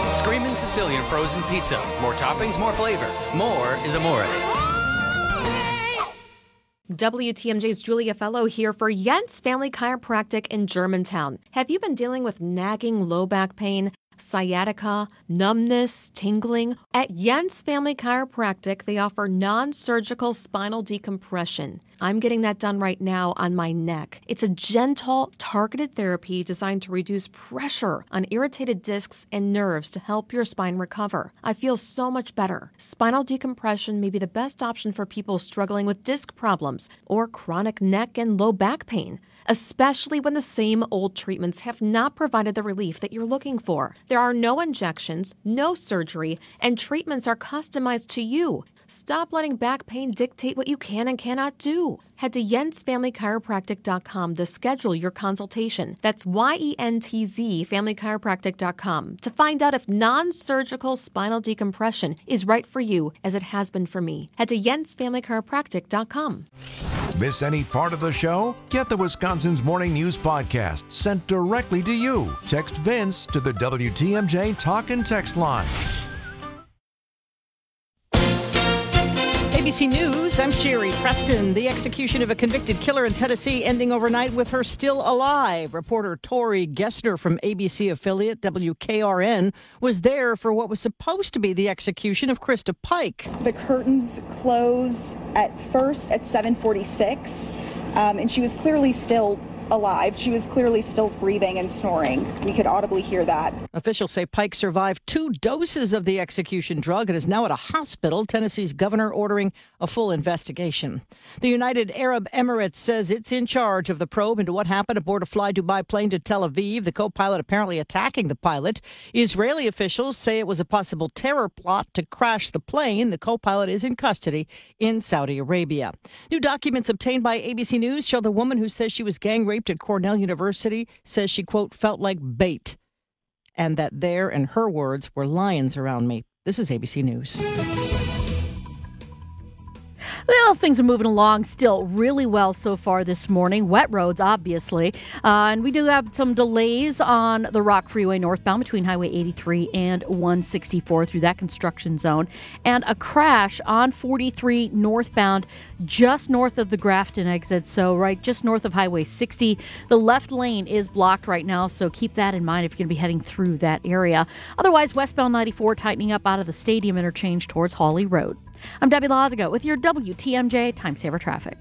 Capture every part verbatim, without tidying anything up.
Screamin' Sicilian frozen pizza. More toppings, more flavor. More is amore. W T M J's Julia Fellow here for Jens Family Chiropractic in Germantown. Have you been dealing with nagging low back pain, sciatica, numbness, tingling? At Jens Family Chiropractic, they offer non-surgical spinal decompression. I'm getting that done right now on my neck. It's a gentle, targeted therapy designed to reduce pressure on irritated discs and nerves to help your spine recover. I feel so much better. Spinal decompression may be the best option for people struggling with disc problems or chronic neck and low back pain, especially when the same old treatments have not provided the relief that you're looking for. There are no injections, no surgery, and treatments are customized to you. Stop letting back pain dictate what you can and cannot do. Head to jens family chiropractic dot com to schedule your consultation. That's Y E N T Z family chiropractic dot com to find out if non-surgical spinal decompression is right for you, as it has been for me. Head to jens family chiropractic dot com. Miss any part of the show? Get the Wisconsin's Morning News podcast sent directly to you. Text Vince to the W T M J Talk and Text line. A B C News, I'm Sherry Preston. The execution of a convicted killer in Tennessee ending overnight with her still alive. Reporter Tori Gessner from A B C affiliate W K R N was there for what was supposed to be the execution of Krista Pike. The curtains close at first at seven forty-six, um, and she was clearly still alive. She was clearly still breathing and snoring. We could audibly hear that. Officials say Pike survived two doses of the execution drug and is now at a hospital. Tennessee's governor ordering a full investigation. The United Arab Emirates says it's in charge of the probe into what happened aboard a Fly Dubai plane to Tel Aviv, the co-pilot apparently attacking the pilot. Israeli officials say it was a possible terror plot to crash the plane. The co-pilot is in custody in Saudi Arabia. New documents obtained by A B C News show the woman who says she was gang raped at Cornell University says she, quote, felt like bait, and that there, in her words, were lions around me. This is A B C News. Well, things are moving along still really well so far this morning. Wet roads, obviously. Uh, and we do have some delays on the Rock Freeway northbound between Highway eighty-three and one sixty-four through that construction zone. And a crash on forty-three northbound just north of the Grafton exit. So right just north of Highway sixty. The left lane is blocked right now, so keep that in mind if you're going to be heading through that area. Otherwise, westbound ninety-four tightening up out of the Stadium interchange towards Hawley Road. I'm Debbie Lazago with your W T M J Time Saver Traffic.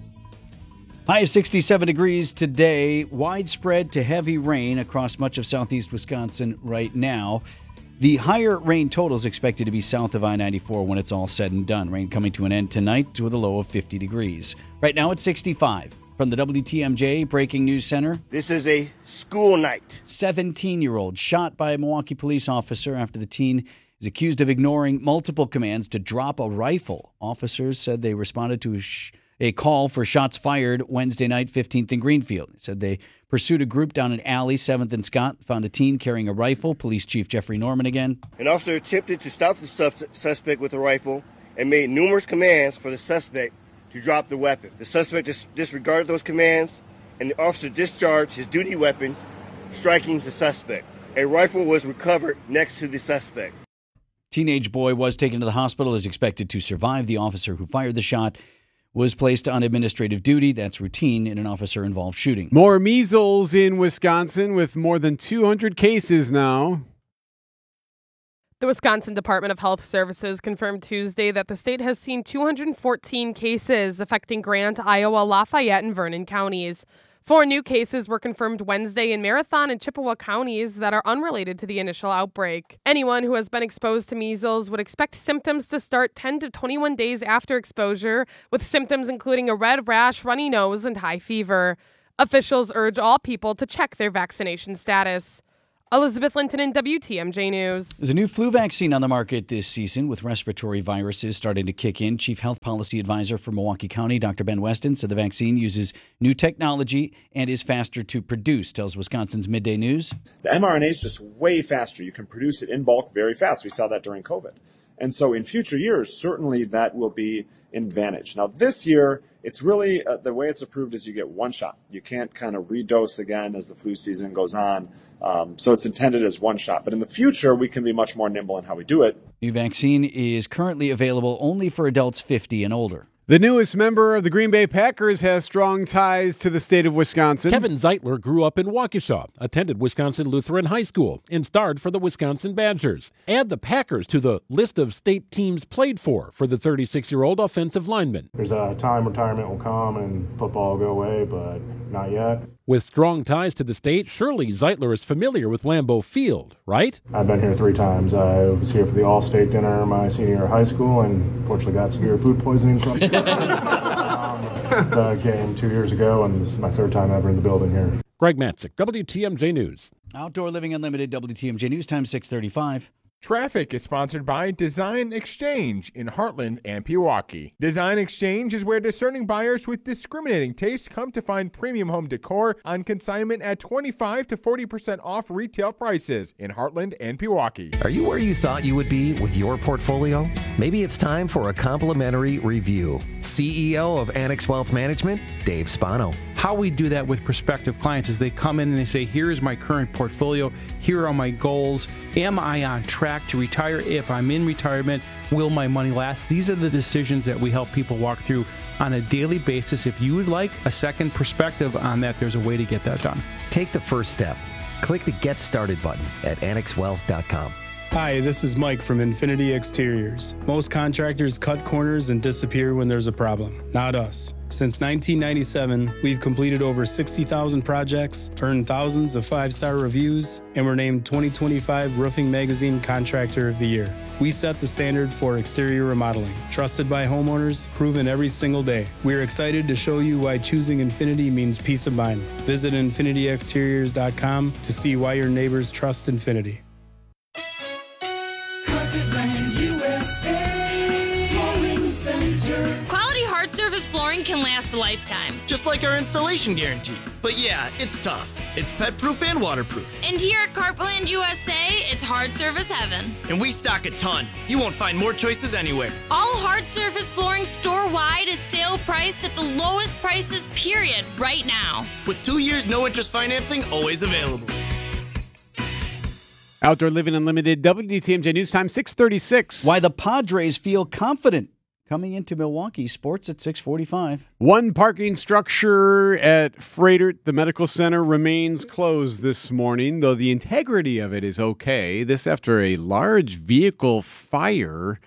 High of sixty-seven degrees today. Widespread to heavy rain across much of southeast Wisconsin right now. The higher rain total is expected to be south of I ninety-four when it's all said and done. Rain coming to an end tonight with a low of fifty degrees. Right now it's sixty-five. From the W T M J Breaking News Center. This is a school night. seventeen-year-old shot by a Milwaukee police officer after the teen is accused of ignoring multiple commands to drop a rifle. Officers said they responded to a, sh- a call for shots fired Wednesday night, fifteenth and Greenfield. They said they pursued a group down an alley, seventh and Scott, found a teen carrying a rifle. Police Chief Jeffrey Norman again. An officer attempted to stop the sus- suspect with a rifle and made numerous commands for the suspect to drop the weapon. The suspect dis- disregarded those commands, and the officer discharged his duty weapon, striking the suspect. A rifle was recovered next to the suspect. Teenage boy was taken to the hospital, is expected to survive. The officer who fired the shot was placed on administrative duty. That's routine in an officer-involved shooting. More measles in Wisconsin with more than two hundred cases now. The Wisconsin Department of Health Services confirmed Tuesday that the state has seen two hundred fourteen cases affecting Grant, Iowa, Lafayette, and Vernon counties. Four new cases were confirmed Wednesday in Marathon and Chippewa counties that are unrelated to the initial outbreak. Anyone who has been exposed to measles would expect symptoms to start ten to twenty-one days after exposure, with symptoms including a red rash, runny nose, and high fever. Officials urge all people to check their vaccination status. Elizabeth Linton in W T M J News. There's a new flu vaccine on the market this season with respiratory viruses starting to kick in. Chief Health Policy Advisor for Milwaukee County, Doctor Ben Weston, said the vaccine uses new technology and is faster to produce, tells Wisconsin's Midday News. The mRNA is just way faster. You can produce it in bulk very fast. We saw that during COVID. And so in future years, certainly that will be an advantage. Now, this year, it's really uh, the way it's approved is you get one shot. You can't kind of redose again as the flu season goes on. Um, so it's intended as one shot. But in the future, we can be much more nimble in how we do it. New vaccine is currently available only for adults fifty and older. The newest member of the Green Bay Packers has strong ties to the state of Wisconsin. Kevin Zeitler grew up in Waukesha, attended Wisconsin Lutheran High School, and starred for the Wisconsin Badgers. Add the Packers to the list of state teams played for for the thirty-six-year-old offensive lineman. There's a time retirement will come and football will go away, but not yet. With strong ties to the state, surely Zeitler is familiar with Lambeau Field, right? I've been here three times. I was here for the All-State dinner my senior year of high school and unfortunately got severe food poisoning from um, the game two years ago, and this is my third time ever in the building here. Greg Matzik, W T M J News. Outdoor Living Unlimited, W T M J News Time, six thirty-five. Traffic is sponsored by Design Exchange in Heartland and Pewaukee. Design Exchange is where discerning buyers with discriminating tastes come to find premium home decor on consignment at twenty-five to forty percent off retail prices in Heartland and Pewaukee. Are you where you thought you would be with your portfolio? Maybe it's time for a complimentary review. C E O of Annex Wealth Management, Dave Spano. How we do that with prospective clients is they come in and they say, here's my current portfolio, here are my goals, am I on track to retire? If I'm in retirement, will my money last? These are the decisions that we help people walk through on a daily basis. If you would like a second perspective on that, there's a way to get that done. Take the first step. Click the Get Started button at annex wealth dot com. Hi, this is Mike from Infinity Exteriors. Most contractors cut corners and disappear when there's a problem. Not us. Since nineteen ninety-seven, we've completed over sixty thousand projects, earned thousands of five-star reviews, and were named twenty twenty-five Roofing Magazine Contractor of the Year. We set the standard for exterior remodeling, trusted by homeowners, proven every single day. We're excited to show you why choosing Infinity means peace of mind. Visit infinity exteriors dot com to see why your neighbors trust Infinity. Quality hard surface flooring can last a lifetime. Just like our installation guarantee. But yeah, it's tough. It's pet-proof and waterproof. And here at Carpland U S A, it's hard surface heaven. And we stock a ton. You won't find more choices anywhere. All hard surface flooring store-wide is sale priced at the lowest prices, period, right now. With two years no-interest financing always available. Outdoor Living Unlimited, W T M J News Time, six thirty-six. Why the Padres feel confident coming into Milwaukee. Sports at six forty-five. One parking structure at Freighter, the medical center, remains closed this morning, though the integrity of it is okay. This after a large vehicle fire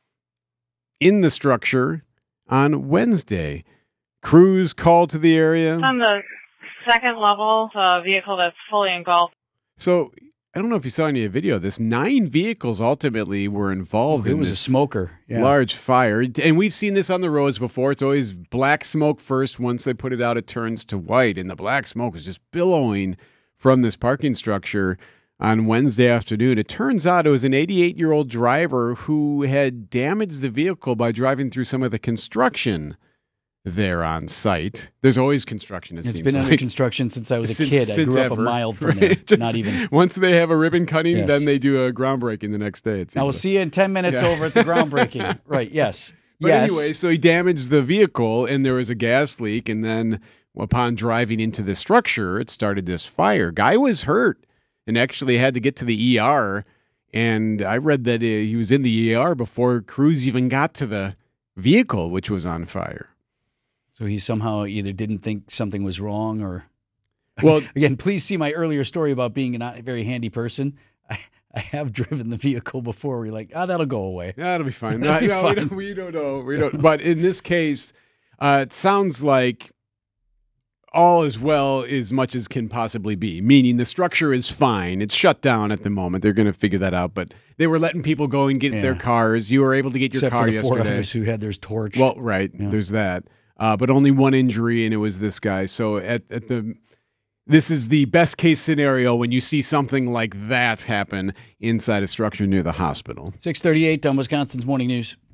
in the structure on Wednesday. Crews called to the area. It's on the second level, a vehicle that's fully engulfed. So I don't know if you saw any video of this. Nine vehicles ultimately were involved Ooh, in it was this a smoker. Yeah. large fire. And we've seen this on the roads before. It's always black smoke first. Once they put it out, it turns to white. And the black smoke is just billowing from this parking structure on Wednesday afternoon. It turns out it was an eighty-eight-year-old driver who had damaged the vehicle by driving through some of the construction there on site. There's always construction, it it's seems been like. under construction since I was a Since- kid. I since grew up ever, a mile from right? there. Just Not even. Once they have a ribbon cutting, Yes. then they do a groundbreaking the next day. It I will seems see you in ten minutes Yeah. over at the groundbreaking. Right, yes. But yes. anyway, so he damaged the vehicle, and there was a gas leak, and then upon driving into the structure, it started this fire. Guy was hurt and actually had to get to the E R, and I read that uh, he was in the E R before crews even got to the vehicle, which was on fire. So he somehow either didn't think something was wrong or... Well, again, please see my earlier story about being a not very handy person. I, I have driven the vehicle before. We're like, ah, oh, that'll go away. Yeah, it'll be fine. That'll be No, fine. We, don't, we don't know. We don't. But in this case, uh, it sounds like all is well as much as can possibly be, meaning the structure is fine. It's shut down at the moment. They're going to figure that out. But they were letting people go and get Yeah. their cars. You were able to get your Except car for the four yesterday. others who had theirs torched. Well, right. Yeah. There's that. Uh, but only one injury, and it was this guy. So at, at the this is the best case scenario when you see something like that happen inside a structure near the hospital. six thirty-eight on Wisconsin's Morning News.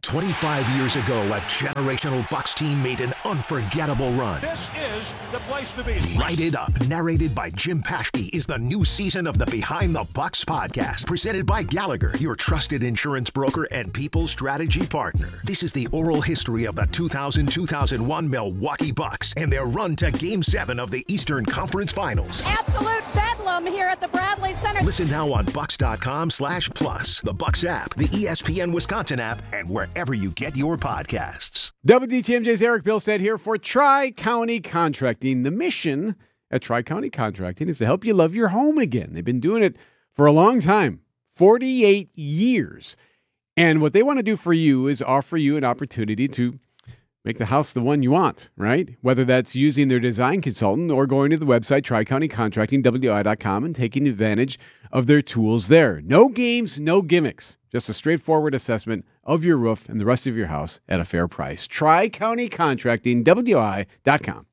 twenty-five years ago, a generational Bucs team made an unforgettable run. This is the place to be. Write It Up, narrated by Jim Paschke, is the new season of the Behind the Bucs podcast, presented by Gallagher, your trusted insurance broker and people strategy partner. This is the oral history of the two thousand two thousand one Milwaukee Bucks and their run to Game seven of the Eastern Conference Finals. Absolute bedlam here at the Bradley Center. Listen now on Bucks.com slash plus, the Bucks app, the E S P N Wisconsin app, and wherever you get your podcasts. W T M J's Eric Bilstead here for Tri-County Contracting. The mission at Tri-County Contracting is to help you love your home again. They've been doing it for a long time, forty-eight years. And what they want to do for you is offer you an opportunity to make the house the one you want, right? Whether that's using their design consultant or going to the website, tri county contracting w i dot com, and taking advantage of their tools there. No games, no gimmicks. Just a straightforward assessment of your roof and the rest of your house at a fair price. tri county contracting w i dot com.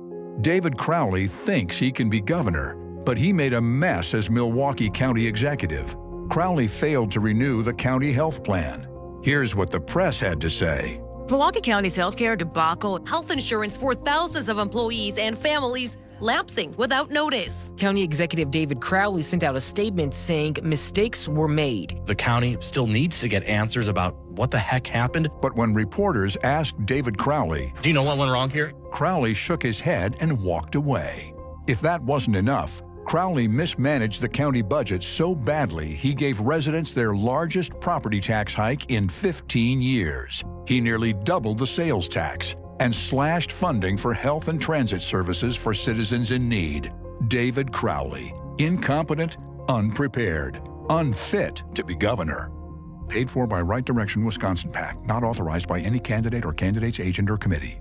David Crowley thinks he can be governor, but he made a mess as Milwaukee County executive. Crowley failed to renew the county health plan. Here's what the press had to say. Milwaukee County's healthcare debacle, health insurance for thousands of employees and families lapsing without notice. County Executive David Crowley sent out a statement saying mistakes were made. The county still needs to get answers about what the heck happened. But when reporters asked David Crowley, "Do you know what went wrong here?" Crowley shook his head and walked away. If that wasn't enough, Crowley mismanaged the county budget so badly he gave residents their largest property tax hike in fifteen years. He nearly doubled the sales tax and slashed funding for health and transit services for citizens in need. David Crowley, incompetent, unprepared, unfit to be governor. Paid for by Right Direction Wisconsin PAC, not authorized by any candidate or candidate's agent or committee.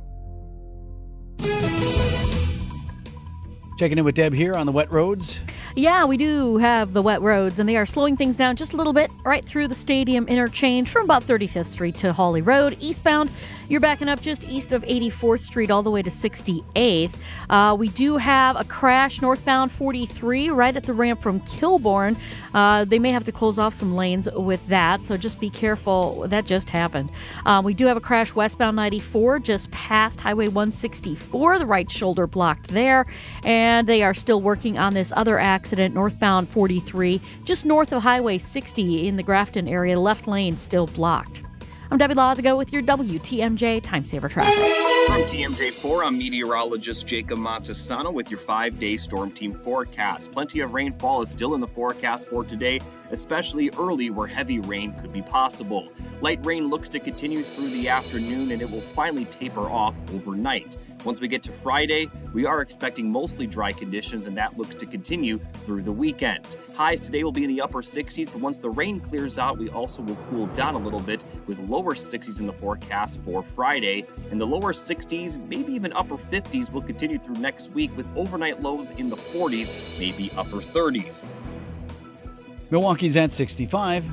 Checking in with Deb here on the wet roads. Yeah, we do have the wet roads, and they are slowing things down just a little bit right through the stadium interchange from about thirty-fifth Street to Hawley Road. Eastbound, you're backing up just east of eighty-fourth Street all the way to sixty-eighth. Uh, we do have a crash northbound forty-three right at the ramp from Kilbourne. Uh, they may have to close off some lanes with that, so just be careful. That just happened. Um, we do have a crash westbound ninety-four just past Highway one sixty-four, the right shoulder blocked there. And they are still working on this other accident northbound forty-three, just north of Highway sixty in the Grafton area. Left lane still blocked. I'm Debbie Lazago with your W T M J Time Saver Traffic. From T M J four, I'm meteorologist Jacob Montesano with your five-day Storm Team forecast. Plenty of rainfall is still in the forecast for today, especially early where heavy rain could be possible. Light rain looks to continue through the afternoon, and it will finally taper off overnight. Once we get to Friday, we are expecting mostly dry conditions, and that looks to continue through the weekend. Highs today will be in the upper sixties, but once the rain clears out, we also will cool down a little bit with lower sixties in the forecast for Friday. And the lower sixties, maybe even upper fifties, will continue through next week with overnight lows in the forties, maybe upper thirties. Milwaukee's at sixty-five.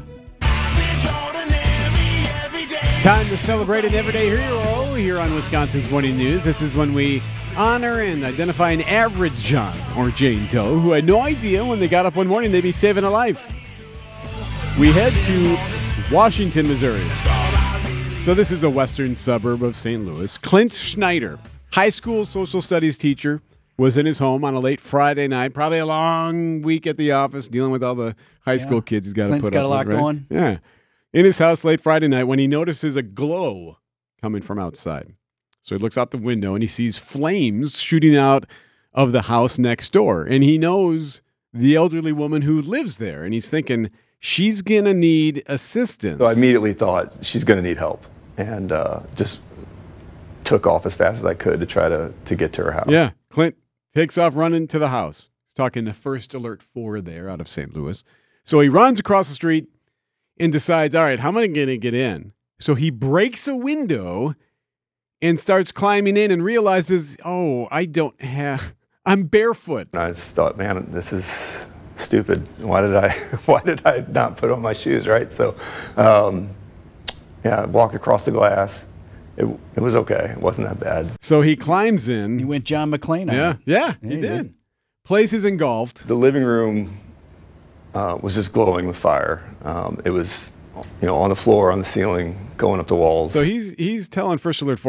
Time to celebrate an everyday hero here on Wisconsin's Morning News. This is when we honor and identify an average John or Jane Doe who had no idea when they got up one morning they'd be saving a life. We head to Washington, Missouri. So this is a western suburb of Saint Louis. Clint Schneider, high school social studies teacher, was in his home on a late Friday night, probably a long week at the office dealing with all the high school yeah. kids he's got to put up with. Clint's got a lot right? going. Yeah. In his house late Friday night when he notices a glow coming from outside. So he looks out the window and he sees flames shooting out of the house next door. And he knows the elderly woman who lives there. And he's thinking, she's going to need assistance. So I immediately thought she's going to need help and uh, just took off as fast as I could to try to, to get to her house. Yeah, Clint takes off running to the house. He's talking to First Alert four there out of Saint Louis. So he runs across the street and decides, all right, how am I going to get in? So he breaks a window and starts climbing in and realizes, oh, I don't have, I'm barefoot. And I just thought, man, this is stupid. Why did I, why did I not put on my shoes, right? So, um, yeah, I walked across the glass. It, it was okay. It wasn't that bad. So he climbs in. He went John McClane on Yeah, it. yeah, he, Yeah, he did. did. Place is engulfed. The living room uh, was just glowing with fire. Um, it was you know, on the floor, on the ceiling, going up the walls. So he's he's telling First Alert